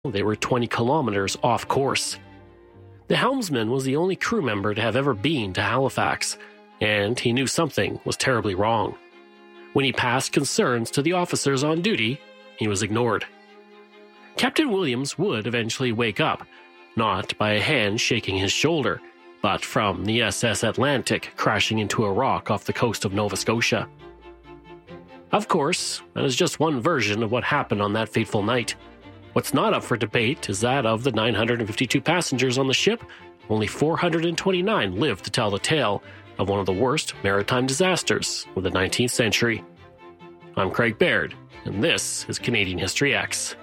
they were 20 kilometers off course. The helmsman was the only crew member to have ever been to Halifax, and he knew something was terribly wrong. When he passed concerns to the officers on duty, he was ignored. Captain Williams would eventually wake up, not by a hand shaking his shoulder, but from the SS Atlantic crashing into a rock off the coast of Nova Scotia. Of course, that is just one version of what happened on that fateful night. What's not up for debate is that of the 952 passengers on the ship, only 429 lived to tell the tale of one of the worst maritime disasters of the 19th century. I'm Craig Baird, and this is Canadian History X.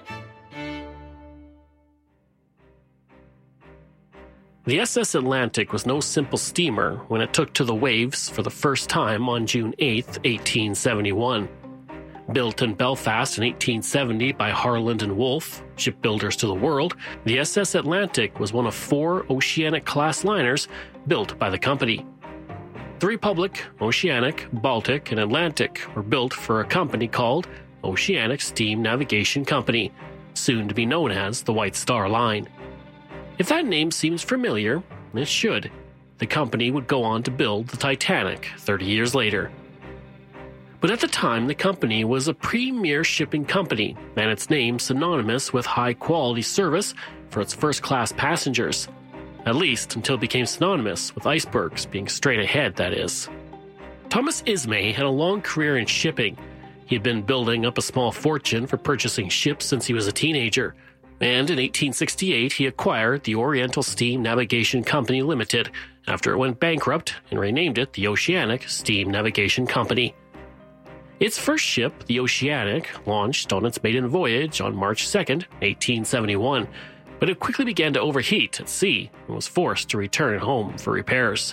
The SS Atlantic was no simple steamer when it took to the waves for the first time on June 8, 1871. Built in Belfast in 1870 by Harland and Wolff, shipbuilders to the world, the SS Atlantic was one of 4 Oceanic-class liners built by the company. The Republic, Oceanic, Baltic, and Atlantic were built for a company called Oceanic Steam Navigation Company, soon to be known as the White Star Line. If that name seems familiar, it should. The company would go on to build the Titanic 30 years later. But at the time, the company was a premier shipping company, and its name synonymous with high-quality service for its first-class passengers. At least until it became synonymous with icebergs being straight ahead, that is. Thomas Ismay had a long career in shipping. He had been building up a small fortune for purchasing ships since he was a teenager, and in 1868 he acquired the Oriental Steam Navigation Company Limited after it went bankrupt and renamed it the Oceanic Steam Navigation Company. Its first ship, the Oceanic, launched on its maiden voyage on March 2, 1871, but it quickly began to overheat at sea and was forced to return home for repairs.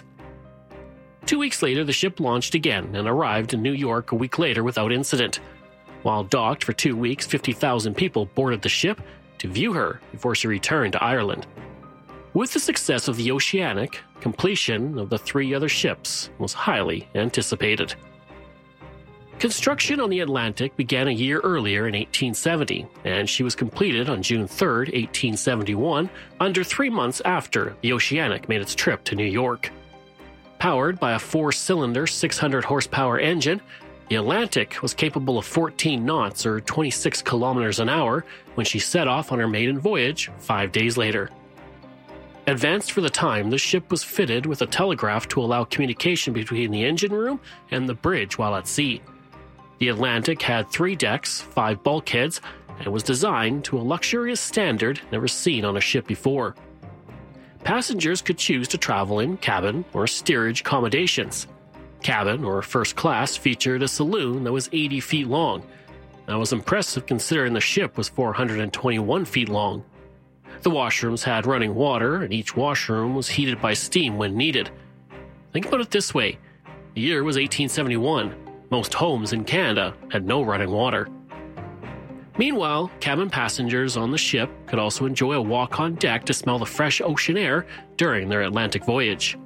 2 weeks later, the ship launched again and arrived in New York a week later without incident. While docked for 2 weeks, 50,000 people boarded the ship to view her before she returned to Ireland. With the success of the Oceanic, completion of the 3 other ships was highly anticipated. Construction on the Atlantic began a year earlier in 1870, and she was completed on June 3, 1871, under 3 months after the Oceanic made its trip to New York. Powered by a 4-cylinder, 600-horsepower engine, the Atlantic was capable of 14 knots or 26 kilometers an hour when she set off on her maiden voyage 5 days later. Advanced for the time, the ship was fitted with a telegraph to allow communication between the engine room and the bridge while at sea. The Atlantic had 3 decks, 5 bulkheads, and was designed to a luxurious standard never seen on a ship before. Passengers could choose to travel in cabin or steerage accommodations. Cabin, or first class, featured a saloon that was 80 feet long. That was impressive considering the ship was 421 feet long. The washrooms had running water, and each washroom was heated by steam when needed. Think about it this way. The year was 1871. Most homes in Canada had no running water. Meanwhile, cabin passengers on the ship could also enjoy a walk on deck to smell the fresh ocean air during their Atlantic voyage.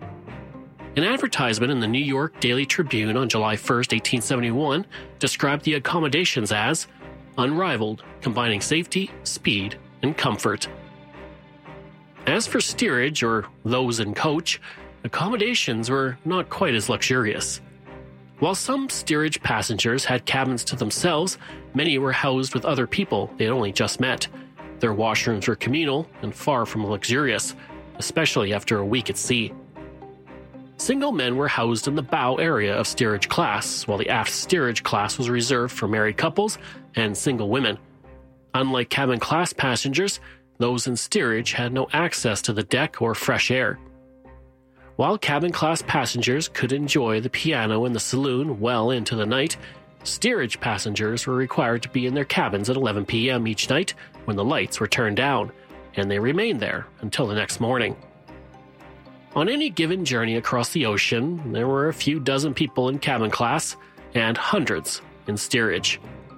An advertisement in the New York Daily Tribune on July 1, 1871, described the accommodations as unrivaled, combining safety, speed, and comfort. As for steerage, or those in coach, accommodations were not quite as luxurious. While some steerage passengers had cabins to themselves, many were housed with other people they had only just met. Their washrooms were communal and far from luxurious, especially after a week at sea. Single men were housed in the bow area of steerage class, while the aft steerage class was reserved for married couples and single women. Unlike cabin class passengers, those in steerage had no access to the deck or fresh air. While cabin class passengers could enjoy the piano in the saloon well into the night, steerage passengers were required to be in their cabins at 11 p.m. each night when the lights were turned down, and they remained there until the next morning. On any given journey across the ocean, there were a few dozen people in cabin class and hundreds in steerage.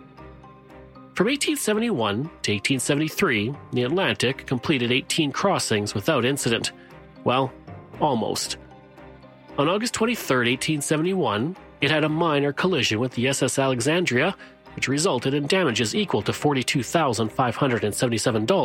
From 1871 to 1873, the Atlantic completed 18 crossings without incident. Well, almost. On August 23, 1871, it had a minor collision with the SS Alexandria which resulted in damages equal to $42,577